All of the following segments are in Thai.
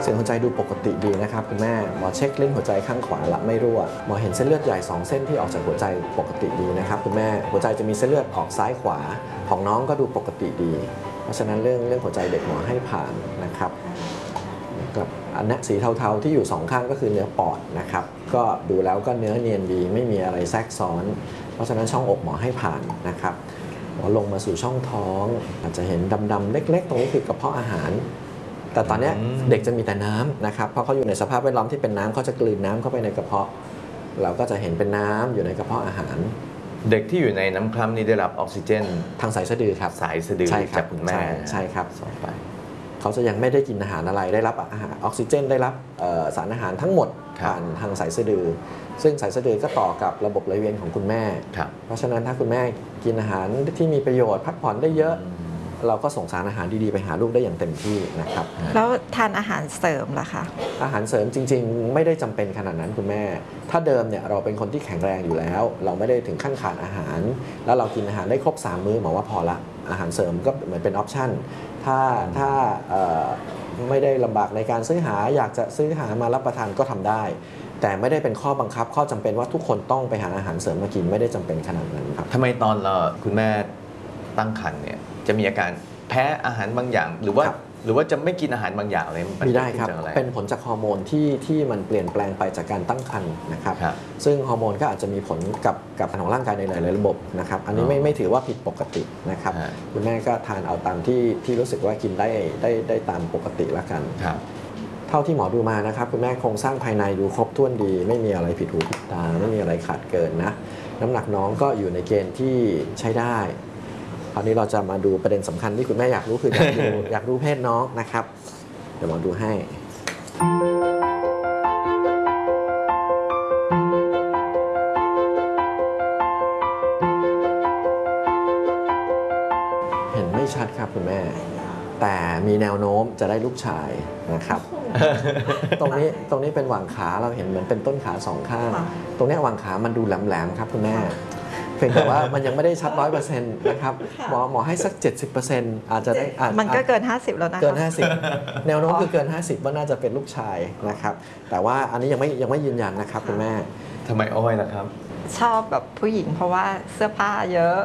เสียงหัวใจดูปกติดีนะครับคุณแม่หมอเช็คเล่นหัวใจข้างขวาละไม่รั่วหมอเห็นเส้นเลือดใหญ่2เส้นที่ออกจากหัวใจปกติดีนะครับคุณแม่หัวใจจะมีเส้นเลือดออกซ้ายขวาของน้องก็ดูปกติดีเพราะฉะนั้นเรื่องหัวใจเด็กหมอให้ผ่านนะครับกับอันนี้สีเทาๆที่อยู่2ข้างก็คือเนื้อปอดนะครับก็ดูแล้วก็เนื้อเนียนดีไม่มีอะไรแทรกซ้อนเพราะฉะนั้นช่องอกหมอให้ผ่านนะครับหมอลงมาสู่ช่องท้องอาจจะเห็นดำๆเล็กๆตรงนี้คือกระเพาะอาหารแต่ตอนนี้เด็กจะมีแต่น้ำนะครับเพราะเขาอยู่ในสภาพแวดล้อมที่เป็นน้ำเขาจะกลืนน้ำเข้าไปในกระเพาะเราก็จะเห็นเป็นน้ำอยู่ในกระเพาะอาหารเด็กที่อยู่ในน้ำคร่ำนี่ได้รับออกซิเจนทางสายสะดือครับสายสะดือจากคุณแม่ใช่ครับส่งไปเขาจะยังไม่ได้กินอาหารอะไรได้รับอาหารออกซิเจนได้รับสารอาหารทั้งหมดผ่านทางสายสะดือซึ่งสายสะดือก็ต่อกับระบบไหลเวียนของคุณแม่เพราะฉะนั้นถ้าคุณแม่กินอาหารที่มีประโยชน์พักผ่อนได้เยอะเราก็ส่งสารอาหารดีๆไปหาลูกได้อย่างเต็มที่นะครับแล้วทานอาหารเสริมล่ะคะอาหารเสริมจริงๆไม่ได้จำเป็นขนาดนั้นคุณแม่ถ้าเดิมเนี่ยเราเป็นคนที่แข็งแรงอยู่แล้วเราไม่ได้ถึงขั้นขาดอาหารแล้วเรากินอาหารได้ครบ3มื้อหมอว่าพอละอาหารเสริมก็เหมือนเป็นออปชั่นถ้าไม่ได้ลำบากในการซื้อหาอยากจะซื้อหามารับประทานก็ทำได้แต่ไม่ได้เป็นข้อบังคับข้อจำเป็นว่าทุกคนต้องไปหาอาหารเสริมมากินไม่ได้จำเป็นขนาดนั้นครับทำไมตอนคุณแม่ตั้งครรภ์เนี่ยจะมีอาการแพ้อาหารบางอย่างหรือว่าจะไม่กินอาหารบางอย่างเลยมีได้ครับเป็นผลจากฮอร์โมนที่มันเปลี่ยนแปลงไปจากการตั้งครรภ์นะครับซึ่งฮอร์โมนก็อาจจะมีผลกับการของร่างกายในหลายๆระบบนะครับอันนี้ไม่ถือว่าผิดปกตินะครับคุณแม่ก็ทานเอาตามที่รู้สึกว่ากินได้ตามปกติละกันเท่าที่หมอดูมานะครับคุณแม่โครงสร้างภายในดูครบถ้วนดีไม่มีอะไรผิดหูผิดตาไม่มีอะไรขาดเกินนะน้ำหนักน้องก็อยู่ในเกณฑ์ที่ใช้ได้คราวนี้เราจะมาดูประเด็นสำคัญที่คุณแม่อยากรู้คืออยากรู้เพศน้องนะครับเดี๋ยวหมอดูให้เห็นไม่ชัดครับคุณแม่แต่มีแนวโน้มจะได้ลูกชายนะครับ ตรงนี้เป็นหว่างขาเราเห็นเหมือนเป็นต้นขา2ข้างตรงนี้หว่างขามันดูแหลมๆครับคุณแม่เพียงแต่ว่ามันยังไม่ได้ชัด 100% นะครับหมอให้สัก 70% อาจจะได้มันก็เกิน50แล้วนะเกิน50แนวโน้มคือเกิน50ว่าน่าจะเป็นลูกชายนะครับแต่ว่าอันนี้ยังไม่ยืนยันนะครับคุณแม่ทำไมอ้อยล่ะครับชอบแบบผู้หญิงเพราะว่าเสื้อผ้าเยอะ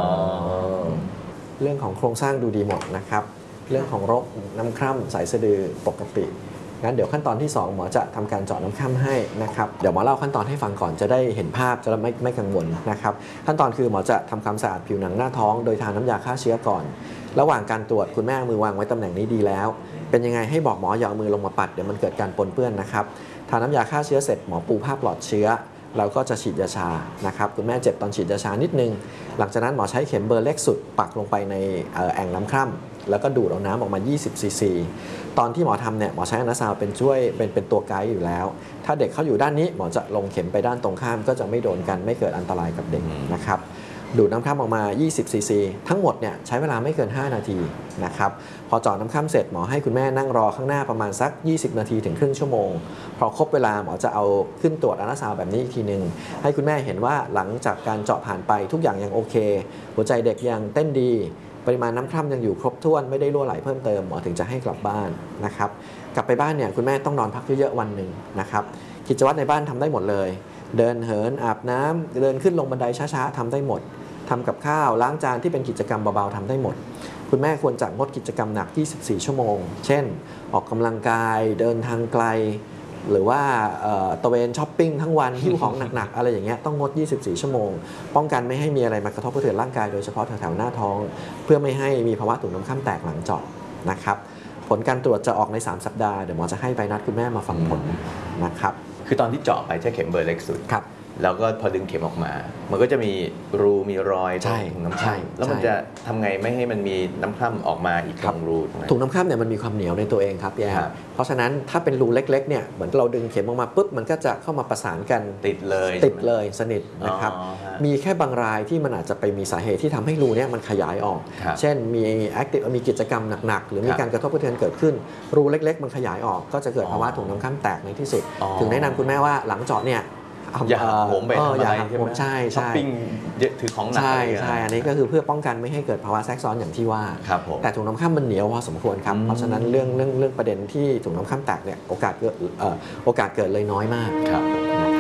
เรื่องของโครงสร้างดูดีหมดนะครับเรื่องของรกน้ำคร่ำสายสะดือปกติงั้นเดี๋ยวขั้นตอนที่2หมอจะทำการเจาะน้ำคร่ำให้นะครับเดี๋ยวหมอเล่าขั้นตอนให้ฟังก่อนจะได้เห็นภาพจะไม่กังวลนะครับขั้นตอนคือหมอจะทำความสะอาดผิวหนังหน้าท้องโดยทาน้ำยาฆ่าเชื้อก่อนระหว่างการตรวจคุณแม่มือวางไว้ตำแหน่งนี้ดีแล้วเป็นยังไงให้บอกหมออย่าเอามือลงมาปัดเดี๋ยวมันเกิดการปนเปื้อนนะครับทาน้ำยาฆ่าเชื้อเสร็จหมอปูผ้าปลอดเชื้อเราก็จะฉีดยาชานะครับคุณแม่เจ็บตอนฉีดยาชานิดนึงหลังจากนั้นหมอใช้เข็มเบอร์เล็กสุดปักลงไปในแอ่งน้ำคร่ำแล้วก็ดูดเอาน้ำออกมา20 ซีซีตอนที่หมอทำเนี่ยหมอใช้อัลตราซาวด์เป็นช่วยเป็นตัวไกด์อยู่แล้วถ้าเด็กเขาอยู่ด้านนี้หมอจะลงเข็มไปด้านตรงข้ามก็จะไม่โดนกันไม่เกิดอันตรายกับเด็กนะครับดูดน้ำคร่ำออกมา20 ซีซีทั้งหมดเนี่ยใช้เวลาไม่เกิน5นาทีนะครับพอเจาะน้ำคร่ำเสร็จหมอให้คุณแม่นั่งรอข้างหน้าประมาณสัก20นาทีถึงครึ่งชั่วโมงพอครบเวลาหมอจะเอาขึ้นตรวจอัลตราซาวด์แบบนี้อีกทีนึงให้คุณแม่เห็นว่าหลังจากการเจาะผ่านไปทุกอย่างยังโอเคหัวใจเด็กยังเต้นดีปริมาณน้ำคร่ำยังอยู่ครบถ้วนไม่ได้รั่วไหลเพิ่มเติมหมอถึงจะให้กลับบ้านนะครับกลับไปบ้านเนี่ยคุณแม่ต้องนอนพักเยอะๆวันหนึ่งนะครับกิจวัตรในบ้านทำได้หมดเลยเดินเหินอาบน้ำเดินขึ้นลงบันไดช้าๆทำได้หมดทำกับข้าวล้างจานที่เป็นกิจกรรมเบาๆทำได้หมดคุณแม่ควรจะงดกิจกรรมหนัก24ชั่วโมงเช่นออกกำลังกายเดินทางไกลหรือว่าตะเวนช้อปปิ้งทั้งวันหิ้วของหนักๆอะไรอย่างเงี้ยต้องงด24ชั่วโมงป้องกันไม่ให้มีอะไรมากระทบกระเทือนร่างกายโดยเฉพาะแถวๆหน้าท้องเพื่อไม่ให้มีภาวะตุ่มน้ำคร่ำแตกหลังเจาะนะครับผลการตรวจจะออกใน3สัปดาห์เดี๋ยวหมอจะให้ใบนัดคุณแม่มาฟังผลนะครับคือตอนที่เจาะไปใช้เข็มเบอร์เล็กสุดครับแล้วก็พอดึงเข็มออกมามันก็จะมีรูมีรอยถุงน้ำคร่ำแล้วมันจะทำไงไม่ให้มันมีน้ำคร่ำออกมาอีกตรงรูถุงน้ำคร่ำเนี่ยมันมีความเหนียวในตัวเองครับพี่แอร์เพราะฉะนั้นถ้าเป็นรูเล็กๆเนี่ยเหมือนเราดึงเข็มออกมาปุ๊บมันก็จะเข้ามาประสานกันติดเลยสนิทนะครับมีแค่บางรายที่มันอาจจะไปมีสาเหตุที่ทำให้รูเนี่ยมันขยายออกเช่นมีกิจกรรมหนักๆหรือมีการกระทบกระเทือนเกิดขึ้นรูเล็กๆมันขยายออกก็จะเกิดภาวะถุงน้ำคร่ำแตกในที่สุดถึงแนะนำคุณแม่ว่าหลังเจาะเนี่ยอย่าหักโหมไปทำอะไรอย่าหักใช่โหไหมมใช่ช้อปปิ้งเยอะถือของหนักใช่อะไรใช่อันนี้ก็คือเพื่อป้องกันไม่ให้เกิดภาวะแทรกซ้อนอย่างที่ว่าครับผมแต่ถุงน้ำค่ำมันเหนียวพอสมควรครับ เพราะฉะนั้นเรื่องประเด็นที่ถุงน้ำค่ำแตกเนี่ยโอกาสเกิดเลยน้อยมากครับผม